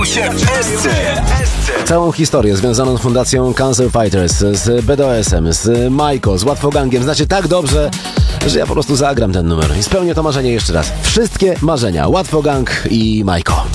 Całą historię związaną z fundacją Cancer Fighters, z BDS-em, z Majko, z Łatwogangiem znacie tak dobrze, że ja po prostu zagram ten numer i spełnię to marzenie jeszcze raz. Wszystkie marzenia. Łatwogang i Majko.